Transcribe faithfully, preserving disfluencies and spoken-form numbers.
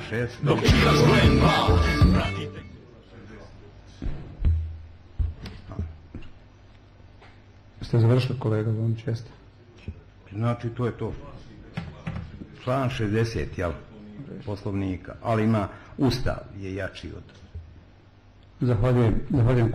šest. Ste završili, kolega Zvonić, jeste? Znači, to je to. Član šezdeset, jel? Poslovnika, ali ima Ustav je jači od... Zahvaljujem, zahvaljujem